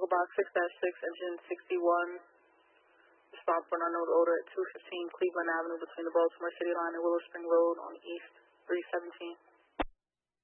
Echo Box 6-6, engine 61. Stop for an unknown odor at 215 Cleveland Avenue between the Baltimore City Line and Willow Spring Road on East 317.